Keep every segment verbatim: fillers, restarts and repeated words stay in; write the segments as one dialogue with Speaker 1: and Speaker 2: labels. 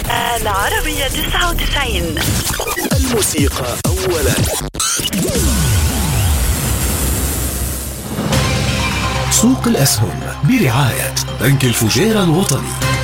Speaker 1: العربية تسعة وتسعين.
Speaker 2: الموسيقى أولا. سوق الأسهم برعاية بنك الفجيرة الوطني.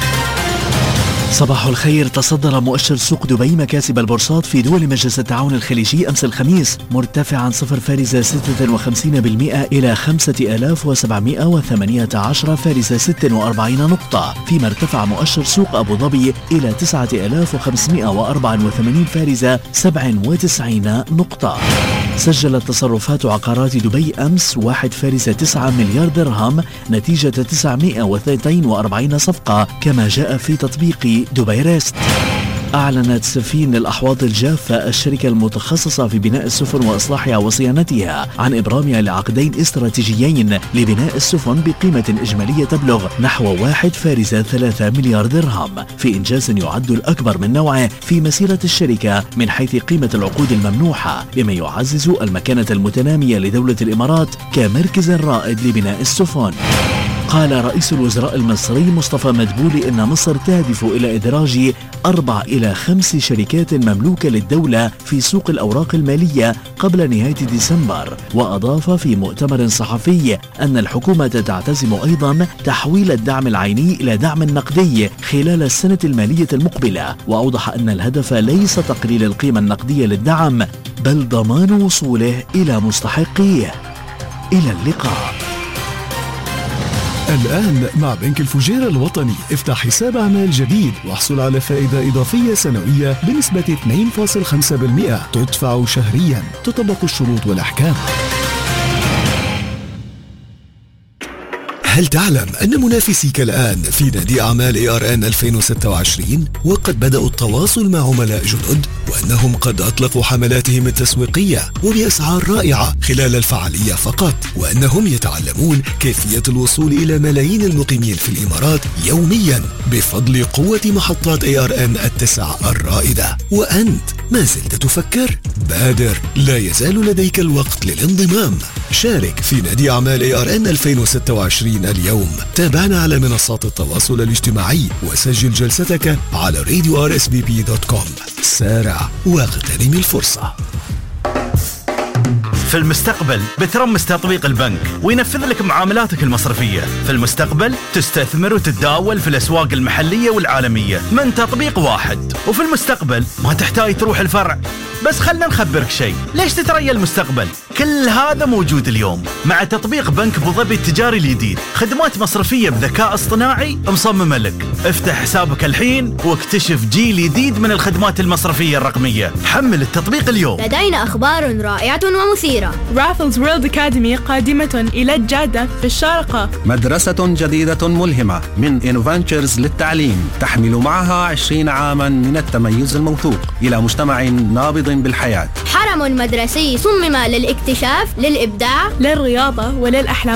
Speaker 3: صباح الخير. تصدر مؤشر سوق دبي مكاسب البورصات في دول مجلس التعاون الخليجي أمس الخميس مرتفعا صفر فارزة ستة وخمسين بالمئة إلى خمسة آلاف وسبعمئة وثمانية عشر فارزة ستة وأربعين نقطة، فيما ارتفع مؤشر سوق أبو ظبي إلى تسعة آلاف وخمسمئة وأربعة وثمانين فارزة سبعة وتسعين نقطة. سجلت تصرفات عقارات دبي أمس واحد فارزة تسعة مليار درهم نتيجة تسعمئة واثنين وأربعين صفقة، كما جاء في تطبيق دبي ريست. أعلنت سفين الأحواض الجافة الشركة المتخصصة في بناء السفن وإصلاحها وصيانتها عن إبرامها لعقدين استراتيجيين لبناء السفن بقيمة إجمالية تبلغ نحو واحد فارزة ثلاثة مليار درهم، في إنجاز يعد الأكبر من نوعه في مسيرة الشركة من حيث قيمة العقود الممنوحة، بما يعزز المكانة المتنامية لدولة الإمارات كمركز رائد لبناء السفن. قال رئيس الوزراء المصري مصطفى مدبولي إن مصر تهدف إلى إدراج أربع إلى خمس شركات مملوكة للدولة في سوق الأوراق المالية قبل نهاية ديسمبر، وأضاف في مؤتمر صحفي أن الحكومة تعتزم أيضا تحويل الدعم العيني إلى دعم نقدي خلال السنة المالية المقبلة، وأوضح أن الهدف ليس تقليل القيمة النقدية للدعم بل ضمان وصوله إلى مستحقيه. إلى اللقاء.
Speaker 2: الآن مع بنك الفجيرة الوطني افتح حساب أعمال جديد واحصل على فائدة إضافية سنوية بنسبة اثنين فاصلة خمسة بالمئة تدفع شهريا، تطبق الشروط والأحكام. هل تعلم أن منافسيك الآن في نادي أعمال إيه آر إن ألفين وستة وعشرين وقد بدأوا التواصل مع عملاء جدد، وأنهم قد أطلقوا حملاتهم التسويقية وبأسعار رائعة خلال الفعالية فقط، وأنهم يتعلمون كيفية الوصول إلى ملايين المقيمين في الإمارات يوميا بفضل قوة محطات إيه آر إن التسع الرائدة؟ وأنت ما زلت تفكر؟ بادر، لا يزال لديك الوقت للانضمام. شارك في نادي أعمال إيه آر إن ألفين وستة وعشرين اليوم. تابعنا على منصات التواصل الاجتماعي وسجل جلستك على راديو آر إس بي بي دوت كوم. سارع واغتنم الفرصة.
Speaker 4: في المستقبل بترمس تطبيق البنك وينفذ لك معاملاتك المصرفية. في المستقبل تستثمر وتتداول في الأسواق المحلية والعالمية من تطبيق واحد. وفي المستقبل ما تحتاج تروح الفرع. بس خلنا نخبرك شيء، ليش تتريا المستقبل؟ كل هذا موجود اليوم مع تطبيق بنك أبو ظبي التجاري الجديد. خدمات مصرفية بذكاء اصطناعي مصممة لك. افتح حسابك الحين واكتشف جيل جديد من الخدمات المصرفية الرقمية. حمل التطبيق اليوم.
Speaker 5: لدينا أخبار رائعة ومثيرة.
Speaker 6: رافلز وورلد أكاديمي قادمة إلى الجادة في الشارقة.
Speaker 7: مدرسة جديدة ملهمة من إنوفانتشرز للتعليم تحمل معها عشرين عاما من التميز الموثوق إلى مجتمع نابض بالحياة.
Speaker 5: حرم مدرسي صمم للاكتشاف، للإبداع،
Speaker 6: للرياضة وللأحلام